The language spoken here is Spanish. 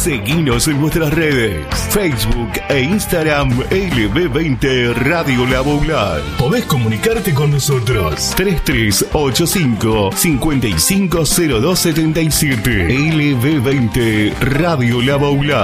Seguinos en nuestras redes, Facebook e Instagram LB20 Radio La Boulal. Podés comunicarte con nosotros. 3385 550277. LB20 Radio La Boulal.